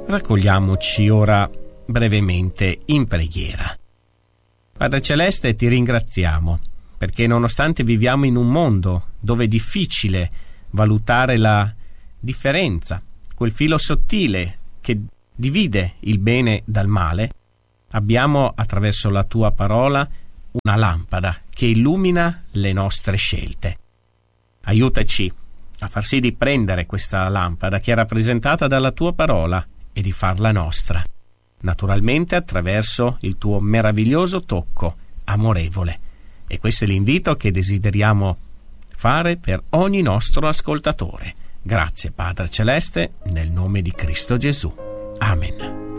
Raccogliamoci ora brevemente in preghiera. Padre Celeste, ti ringraziamo perché nonostante viviamo in un mondo dove è difficile valutare la differenza, quel filo sottile che divide il bene dal male, abbiamo attraverso la tua parola una lampada che illumina le nostre scelte. Aiutaci a far sì di prendere questa lampada che è rappresentata dalla tua parola e di farla nostra, naturalmente attraverso il tuo meraviglioso tocco amorevole. E questo è l'invito che desideriamo fare per ogni nostro ascoltatore. Grazie Padre Celeste, nel nome di Cristo Gesù. Amen.